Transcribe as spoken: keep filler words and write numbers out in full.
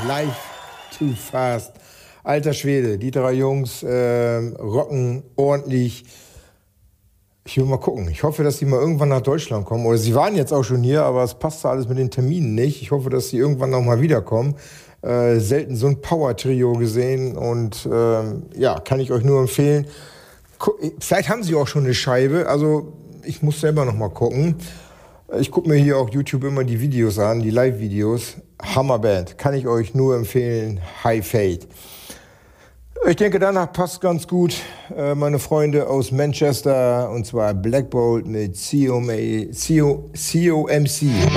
Life Too Fast. Alter Schwede, die drei Jungs äh, rocken ordentlich. Ich will mal gucken. Ich hoffe, dass die mal irgendwann nach Deutschland kommen. Oder sie waren jetzt auch schon hier, aber es passte alles mit den Terminen nicht. Ich hoffe, dass sie irgendwann noch mal wiederkommen. Äh, selten so ein Power-Trio gesehen. Und ähm, ja, kann ich euch nur empfehlen. Vielleicht haben sie auch schon eine Scheibe. Also ich muss selber noch mal gucken. Ich gucke mir hier auf YouTube immer die Videos an, die Live-Videos. Hammerband. Kann ich euch nur empfehlen. High Fate. Ich denke, danach passt ganz gut äh, meine Freunde aus Manchester, und zwar Black Bolt mit C O M C.